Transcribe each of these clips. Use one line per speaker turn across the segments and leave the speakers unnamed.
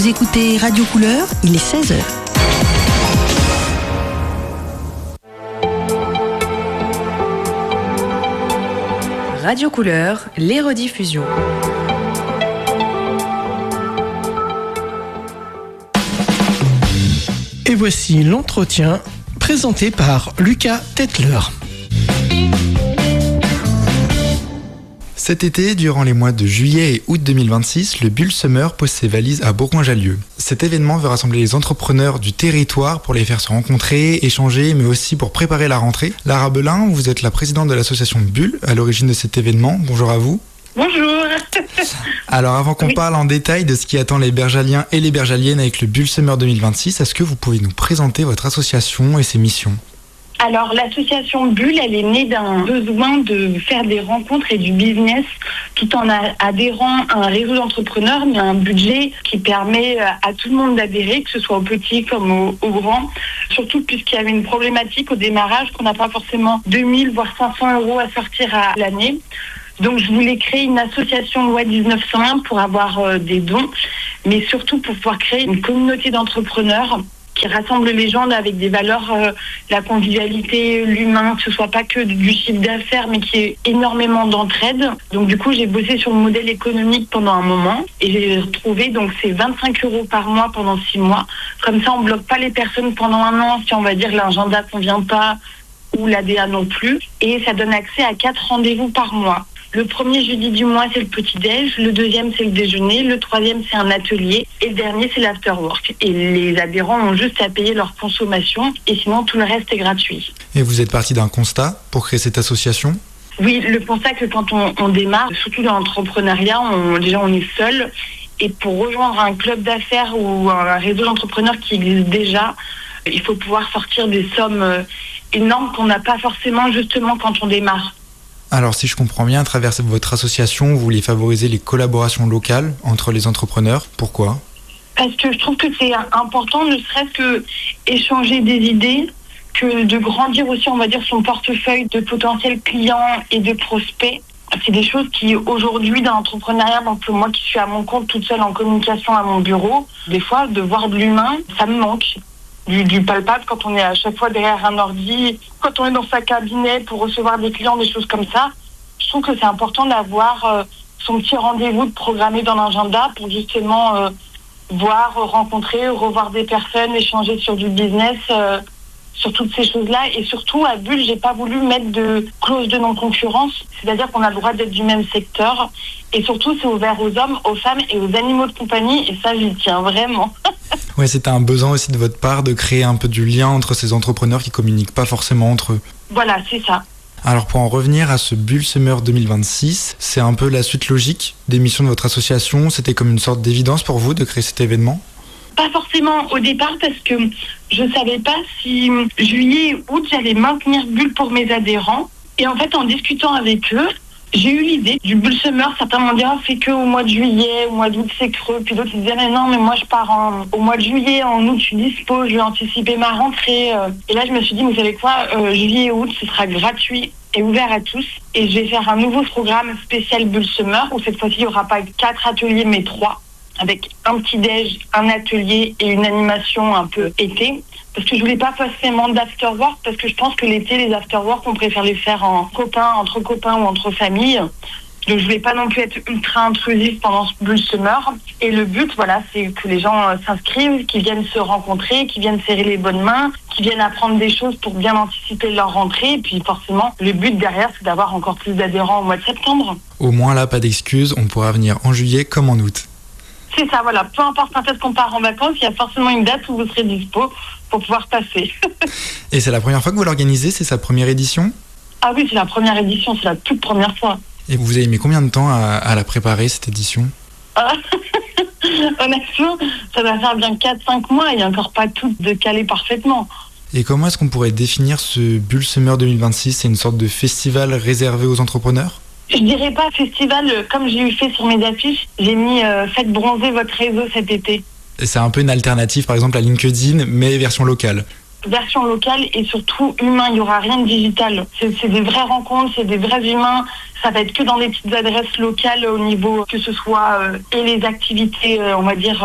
Vous écoutez Radio Couleur, il est 16h. Radio Couleur, les rediffusions.
Et voici l'entretien présenté par Lucas Tetler.
Cet été, durant les mois de juillet et août 2026, le Bulle Summer pose ses valises à Bourgoin-Jallieu. Cet événement veut rassembler les entrepreneurs du territoire pour les faire se rencontrer, échanger, mais aussi pour préparer la rentrée. Lara Belin, vous êtes la présidente de l'association Bulle, à l'origine de cet événement. Bonjour à vous.
Bonjour.
Alors avant qu'on parle en détail de ce qui attend les Bergaliens et les Bergaliennes avec le Bulle Summer 2026, est-ce que vous pouvez nous présenter votre association et ses missions ?
Alors l'association Bulle, elle est née d'un besoin de faire des rencontres et du business tout en adhérant à un réseau d'entrepreneurs, mais à un budget qui permet à tout le monde d'adhérer, que ce soit aux petits comme aux grands. Surtout puisqu'il y avait une problématique au démarrage qu'on n'a pas forcément 2000 voire 500 euros à sortir à l'année. Donc je voulais créer une association loi 1901 pour avoir des dons, mais surtout pour pouvoir créer une communauté d'entrepreneurs qui rassemble les gens avec des valeurs, la convivialité, l'humain, que ce soit pas que du chiffre d'affaires, mais qui est énormément d'entraide. Donc du coup, j'ai bossé sur le modèle économique pendant un moment et j'ai retrouvé donc c'est 25 euros par mois pendant 6 mois. Comme ça, on bloque pas les personnes pendant un an si on va dire l'agenda convient pas ou l'ADA non plus. Et ça donne accès à 4 rendez-vous par mois. Le premier jeudi du mois, c'est le petit-déj. Le deuxième, c'est le déjeuner. Le troisième, c'est un atelier. Et le dernier, c'est l'afterwork. Et les adhérents ont juste à payer leur consommation. Et sinon, tout le reste est gratuit.
Et vous êtes parti d'un constat pour créer cette association ?
Oui, le constat que quand on démarre, surtout dans l'entrepreneuriat, déjà on est seul. Et pour rejoindre un club d'affaires ou un réseau d'entrepreneurs qui existe déjà, il faut pouvoir sortir des sommes énormes qu'on n'a pas forcément justement quand on démarre.
Alors si je comprends bien, à travers votre association, vous voulez favoriser les collaborations locales entre les entrepreneurs. Pourquoi ?
Parce que je trouve que c'est important, ne serait-ce que échanger des idées, que de grandir aussi, on va dire, son portefeuille de potentiels clients et de prospects. C'est des choses qui, aujourd'hui, dans l'entrepreneuriat, donc moi qui suis à mon compte toute seule en communication à mon bureau, des fois, de voir de l'humain, ça me manque. Du palpable quand on est à chaque fois derrière un ordi, quand on est dans sa cabinet pour recevoir des clients, des choses comme ça. Je trouve que c'est important d'avoir son petit rendez-vous de programmer dans l'agenda pour justement voir, rencontrer, revoir des personnes, échanger sur du business, sur toutes ces choses-là. Et surtout, à Bulle, j'ai pas voulu mettre de clause de non-concurrence, c'est-à-dire qu'on a le droit d'être du même secteur. Et surtout, c'est ouvert aux hommes, aux femmes et aux animaux de compagnie. Et ça, j'y tiens vraiment.
Ouais, c'était un besoin aussi de votre part de créer un peu du lien entre ces entrepreneurs qui communiquent pas forcément entre eux.
Voilà, c'est ça.
Alors pour en revenir à ce Bulle Summer 2026, c'est un peu la suite logique des missions de votre association. C'était comme une sorte d'évidence pour vous de créer cet événement ?
Pas forcément au départ parce que je savais pas si juillet et août j'allais maintenir Bulle pour mes adhérents. Et en fait, en discutant avec eux, j'ai eu l'idée du Bulle Summer. Certains m'ont dit fait que au mois de juillet, au mois d'août c'est creux. Puis d'autres ils disaient mais non, mais moi je pars au mois de juillet, en août je suis dispo, je vais anticiper ma rentrée. Et là je me suis dit, vous savez quoi, juillet et août ce sera gratuit et ouvert à tous. Et je vais faire un nouveau programme spécial Bulle Summer où cette fois-ci il n'y aura pas 4 ateliers mais 3. Avec un petit déj, un atelier et une animation un peu été. Parce que je voulais pas forcément d'afterwork, parce que je pense que l'été, les afterwork, on préfère les faire entre copains ou entre familles. Donc je voulais pas non plus être ultra intrusif pendant ce Bulle Summer. Et le but, voilà, c'est que les gens s'inscrivent, qu'ils viennent se rencontrer, qu'ils viennent serrer les bonnes mains, qu'ils viennent apprendre des choses pour bien anticiper leur rentrée. Et puis forcément, le but derrière, c'est d'avoir encore plus d'adhérents au mois de septembre.
Au moins là, pas d'excuses, on pourra venir en juillet comme en août.
C'est ça, voilà. Peu importe quand est-ce qu'on part en vacances, il y a forcément une date où vous serez dispo pour pouvoir passer.
Et c'est la première fois que vous l'organisez, c'est sa première édition ?
Ah oui, c'est la première édition, c'est la toute première fois.
Et vous avez mis combien de temps à la préparer, cette édition ?
Honnêtement, ça va faire bien 4-5 mois, il n'y a encore pas tout de calé parfaitement.
Et comment est-ce qu'on pourrait définir ce Bulle Summer 2026 ? C'est une sorte de festival réservé aux entrepreneurs ?
Je dirais pas festival comme j'ai eu fait sur mes affiches. J'ai mis faites bronzer votre réseau cet été.
C'est un peu une alternative par exemple à LinkedIn, mais version locale.
Version locale et surtout humain, il n'y aura rien de digital. C'est des vraies rencontres, c'est des vrais humains. Ça va être que dans des petites adresses locales au niveau que ce soit et les activités, on va dire,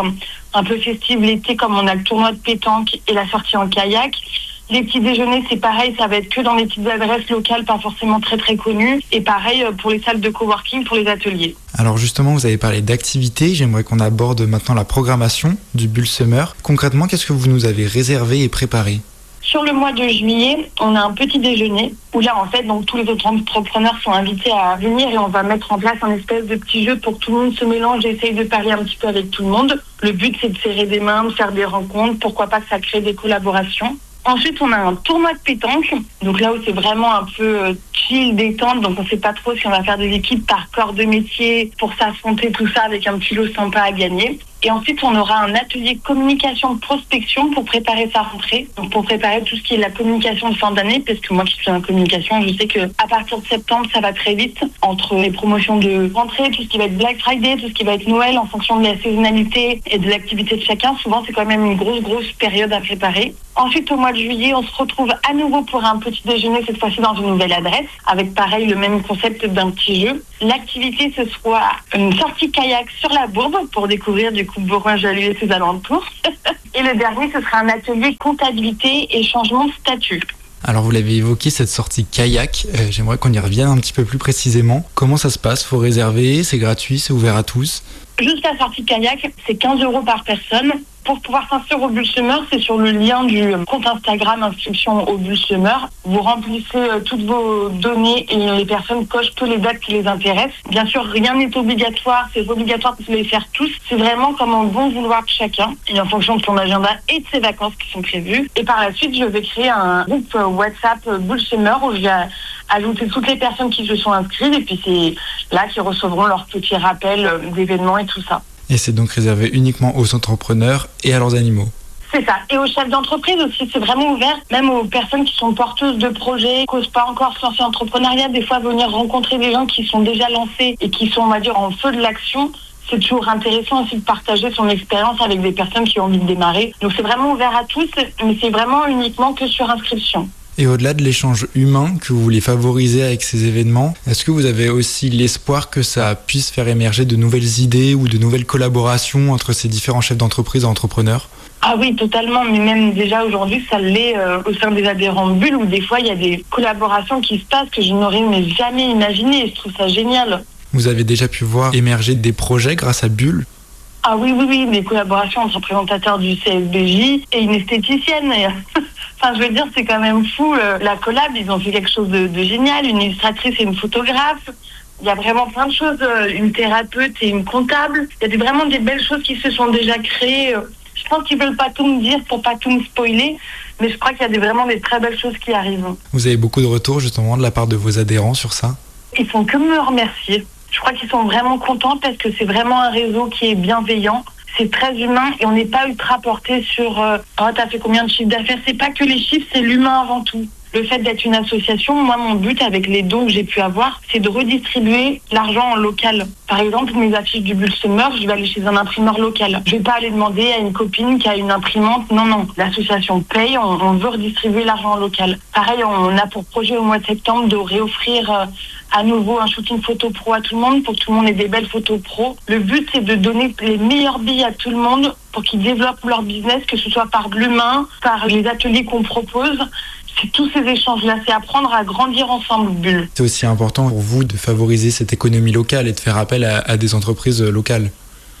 un peu festives l'été, comme on a le tournoi de pétanque et la sortie en kayak. Les petits déjeuners, c'est pareil, ça va être que dans des petites adresses locales, pas forcément très très connues. Et pareil pour les salles de coworking, pour les ateliers.
Alors justement, vous avez parlé d'activités. J'aimerais qu'on aborde maintenant la programmation du Bulle Summer. Concrètement, qu'est-ce que vous nous avez réservé et préparé ?
Sur le mois de juillet, on a un petit déjeuner où là, en fait, donc tous les autres entrepreneurs sont invités à venir et on va mettre en place un espèce de petit jeu pour que tout le monde se mélange et essaye de parler un petit peu avec tout le monde. Le but, c'est de serrer des mains, de faire des rencontres. Pourquoi pas que ça crée des collaborations. Ensuite, on a un tournoi de pétanque. Donc là où c'est vraiment un peu chill, détente. Donc on ne sait pas trop si on va faire des équipes par corps de métier pour s'affronter tout ça avec un petit lot sympa à gagner. Et ensuite, on aura un atelier communication prospection pour préparer sa rentrée. Donc pour préparer tout ce qui est la communication de fin d'année, parce que moi qui suis en communication, je sais que à partir de septembre, ça va très vite entre les promotions de rentrée, tout ce qui va être Black Friday, tout ce qui va être Noël, en fonction de la saisonnalité et de l'activité de chacun. Souvent, c'est quand même une grosse période à préparer. Ensuite, au mois de juillet, on se retrouve à nouveau pour un petit déjeuner, cette fois-ci dans une nouvelle adresse, avec pareil le même concept d'un petit jeu. L'activité, ce sera une sortie kayak sur la Bourbe pour découvrir du coup Bourgoin-Jallieu et ses alentours. Et le dernier, ce sera un atelier comptabilité et changement de statut.
Alors vous l'avez évoqué, cette sortie kayak, j'aimerais qu'on y revienne un petit peu plus précisément. Comment ça se passe ? Faut réserver, c'est gratuit, c'est ouvert à tous ?
Juste la sortie kayak, c'est 15 € par personne. Pour pouvoir s'inscrire au Bulle Summer, c'est sur le lien du compte Instagram inscription au Bulle Summer. Vous remplissez toutes vos données et les personnes cochent que les dates qui les intéressent. Bien sûr, rien n'est obligatoire, c'est obligatoire de les faire tous. C'est vraiment comme un bon vouloir de chacun et en fonction de son agenda et de ses vacances qui sont prévues. Et par la suite, je vais créer un groupe WhatsApp Bulle Summer où je vais ajouter toutes les personnes qui se sont inscrites et puis c'est là qu'ils recevront leur petit rappel d'événements et tout ça.
Et c'est donc réservé uniquement aux entrepreneurs et à leurs animaux.
C'est ça. Et aux chefs d'entreprise aussi, c'est vraiment ouvert, même aux personnes qui sont porteuses de projets, qui n'osent pas encore se lancer en entrepreneuriat, des fois venir rencontrer des gens qui sont déjà lancés et qui sont, on va dire, en feu de l'action. C'est toujours intéressant aussi de partager son expérience avec des personnes qui ont envie de démarrer. Donc c'est vraiment ouvert à tous, mais c'est vraiment uniquement que sur inscription.
Et au-delà de l'échange humain que vous voulez favoriser avec ces événements, est-ce que vous avez aussi l'espoir que ça puisse faire émerger de nouvelles idées ou de nouvelles collaborations entre ces différents chefs d'entreprise et entrepreneurs ?
Ah oui, totalement, mais même déjà aujourd'hui, ça l'est au sein des adhérents de Bulle, où des fois, il y a des collaborations qui se passent que je n'aurais jamais imaginées, et je trouve ça génial.
Vous avez déjà pu voir émerger des projets grâce à Bulle ?
Ah oui, des collaborations entre un présentateur du CSBJ et une esthéticienne. Enfin, je veux dire, c'est quand même fou. La collab, ils ont fait quelque chose de génial. Une illustratrice et une photographe. Il y a vraiment plein de choses. Une thérapeute et une comptable. Il y a vraiment des belles choses qui se sont déjà créées. Je pense qu'ils veulent pas tout me dire pour pas tout me spoiler. Mais je crois qu'il y a vraiment des très belles choses qui arrivent.
Vous avez beaucoup de retours justement de la part de vos adhérents sur ça ?
Ils font que me remercier. Je crois qu'ils sont vraiment contents parce que c'est vraiment un réseau qui est bienveillant. C'est très humain et on n'est pas ultra porté sur t'as fait combien de chiffres d'affaires. C'est pas que les chiffres, c'est l'humain avant tout. Le fait d'être une association, moi, mon but avec les dons que j'ai pu avoir, c'est de redistribuer l'argent en local. Par exemple, mes affiches du Bulle Summer, je vais aller chez un imprimeur local. Je vais pas aller demander à une copine qui a une imprimante. Non. L'association paye, on veut redistribuer l'argent en local. Pareil, on a pour projet au mois de septembre de réoffrir à nouveau un shooting photo pro à tout le monde pour que tout le monde ait des belles photos pro. Le but, c'est de donner les meilleures billes à tout le monde pour qu'ils développent leur business, que ce soit par l'humain, par les ateliers qu'on propose. C'est tous ces échanges-là, c'est apprendre à grandir ensemble, Bulle.
C'est aussi important pour vous de favoriser cette économie locale et de faire appel à des entreprises locales.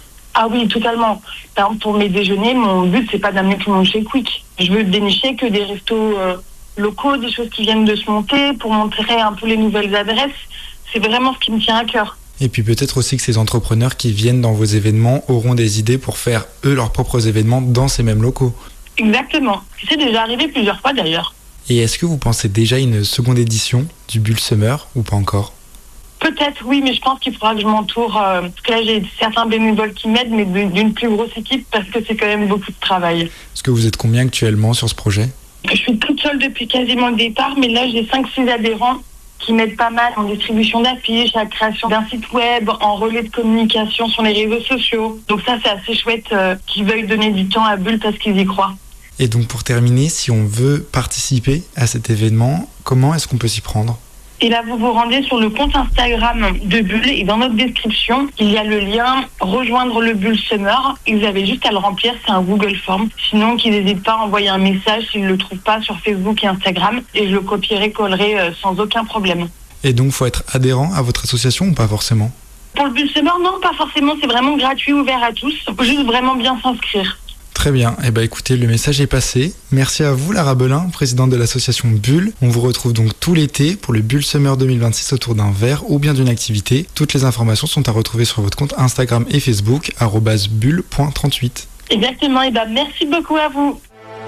Ah oui, totalement. Par exemple, pour mes déjeuners, mon but, c'est pas d'amener tout le monde chez Quick. Je veux dénicher que des restos locaux, des choses qui viennent de se monter pour montrer un peu les nouvelles adresses. C'est vraiment ce qui me tient à cœur.
Et puis peut-être aussi que ces entrepreneurs qui viennent dans vos événements auront des idées pour faire, eux, leurs propres événements dans ces mêmes locaux.
Exactement. C'est déjà arrivé plusieurs fois d'ailleurs.
Et est-ce que vous pensez déjà à une seconde édition du Bulle Summer ou pas encore ?
Peut-être oui, mais je pense qu'il faudra que je m'entoure, parce que là j'ai certains bénévoles qui m'aident, mais d'une plus grosse équipe parce que c'est quand même beaucoup de travail.
Est-ce que vous êtes combien actuellement sur ce projet ?
Je suis toute seule depuis quasiment le départ, mais là j'ai 5-6 adhérents qui m'aident pas mal en distribution d'affiches, la création d'un site web, en relais de communication sur les réseaux sociaux. Donc ça c'est assez chouette qu'ils veuillent donner du temps à Bulle parce qu'ils y croient.
Et donc pour terminer, si on veut participer à cet événement, comment est-ce qu'on peut s'y prendre ?
Et là, vous vous rendez sur le compte Instagram de Bulle et dans notre description, il y a le lien rejoindre le Bulle Summer et vous avez juste à le remplir, c'est un Google Form. Sinon, qu'ils n'hésitent pas à envoyer un message s'ils ne le trouvent pas sur Facebook et Instagram et je le copierai, collerai sans aucun problème.
Et donc, faut être adhérent à votre association ou pas forcément ?
Pour le Bulle Summer, non, pas forcément, c'est vraiment gratuit, ouvert à tous. Il faut juste vraiment bien s'inscrire.
Très bien, écoutez, le message est passé. Merci à vous Lara Belin, présidente de l'association Bulle. On vous retrouve donc tout l'été pour le Bulle Summer 2026 autour d'un verre ou bien d'une activité. Toutes les informations sont à retrouver sur votre compte Instagram et Facebook @bulle.38.
Exactement, merci beaucoup à vous.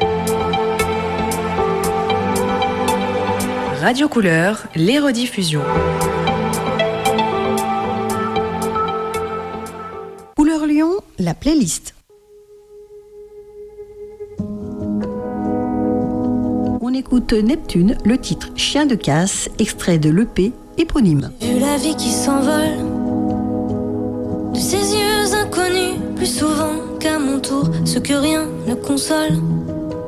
Radio Couleur, les rediffusions.
Couleur Lyon, la playlist. On écoute Neptune, le titre Chien de casse, extrait de l'EP éponyme.
Vu la vie qui s'envole de ses yeux inconnus, plus souvent qu'à mon tour, ce que rien ne console.